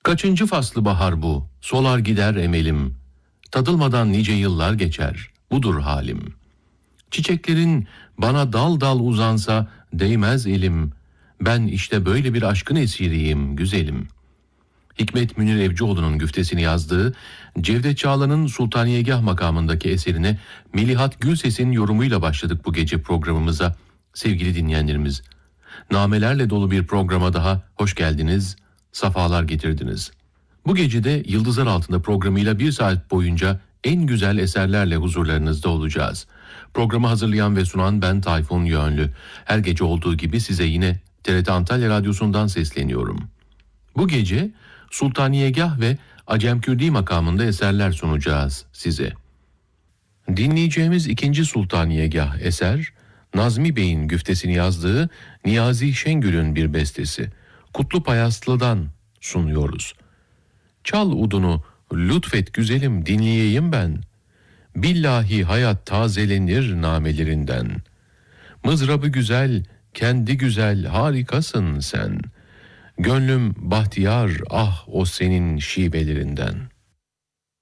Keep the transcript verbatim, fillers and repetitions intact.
Kaçıncı faslı bahar bu, solar gider emelim. Tadılmadan nice yıllar geçer, budur halim. Çiçeklerin bana dal dal uzansa değmez elim. Ben işte böyle bir aşkın esiriyim güzelim. Hikmet Münir Evcioğlu'nun güftesini yazdığı Cevdet Çağlan'ın Sultaniyegah makamındaki eserine Melihat Gülses'in yorumuyla başladık bu gece programımıza. Sevgili dinleyenlerimiz, namelerle dolu bir programa daha hoş geldiniz, safalar getirdiniz. Bu gece de Yıldızlar Altında programıyla bir saat boyunca en güzel eserlerle huzurlarınızda olacağız. Programı hazırlayan ve sunan ben Tayfun Yönlü. Her gece olduğu gibi size yine T R T Antalya Radyosu'ndan sesleniyorum. Bu gece Sultaniyegah ve Acemkürdi makamında eserler sunacağız size. Dinleyeceğimiz ikinci Sultaniyegah eser, Nazmi Bey'in güftesini yazdığı Niyazi Şengül'ün bir bestesi. Kutlu Payaslı'dan sunuyoruz. Çal udunu, lütfet güzelim dinleyeyim ben. Billahi hayat tazelenir namelerinden. Mızrabı güzel, kendi güzel, harikasın sen. Gönlüm bahtiyar, ah o senin şibelerinden.''